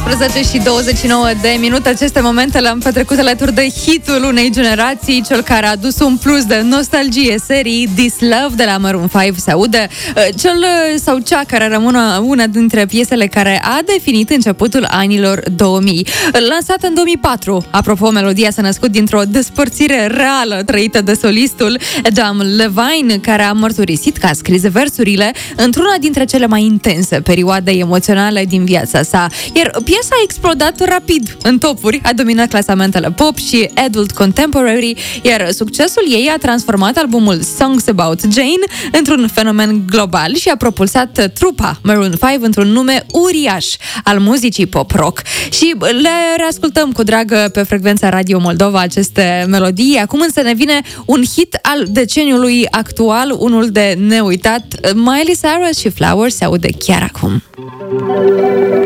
11:29. Aceste momente le-am petrecut alături de hitul unei generații, cel care a adus un plus de nostalgie serii This Love de la Maroon 5. Se aude cel sau cea care rămâne una dintre piesele care a definit începutul anilor 2000. Lansată în 2004, apropo, melodia s-a născut dintr-o despărțire reală trăită de solistul Adam Levine, care a mărturisit că a scris versurile într-una dintre cele mai intense perioade emoționale din viața sa. Iar piesa a explodat rapid în topuri, a dominat clasamentele pop și adult contemporary, iar succesul ei a transformat albumul Songs About Jane într-un fenomen global și a propulsat trupa Maroon 5 într-un nume uriaș al muzicii pop-rock. Și le reascultăm cu drag pe frecvența Radio Moldova aceste melodii. Acum însă ne vine un hit al deceniului actual, unul de neuitat. Miley Cyrus și Flowers se aude chiar acum.